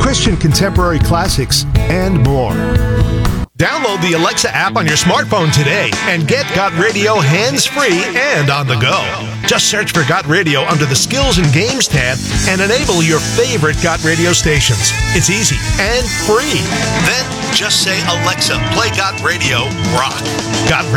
Christian contemporary classics, and more. Download the Alexa app on your smartphone today and get Got Radio hands-free and on the go. Just search for Got Radio under the Skills and Games tab and enable your favorite Got Radio stations. It's easy and free. Then just say, Alexa, play Got Radio Rock. Got